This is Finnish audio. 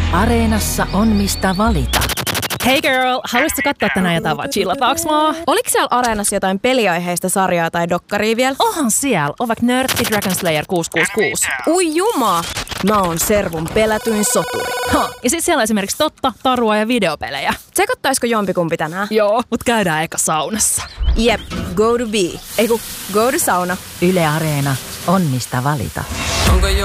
Areenassa on mistä valita. Hey girl, haluaisitko katsoa tänään jotain vai chillataaks mua? Oliko siellä Areenassa jotain peliaiheista sarjaa tai dokkaria vielä? Onhan siellä, on vaikka Nörtti Dragon Slayer 666. Ui juma! Mä oon Servun pelätyin soturi. Ja sit siellä on esimerkiksi totta, tarua ja videopelejä. Tsekottaisiko jompikumpi tänään? Joo, mut käydään eka saunassa. Jep, go to be. Eiku, go to sauna. Yle Areena on mistä valita. Onko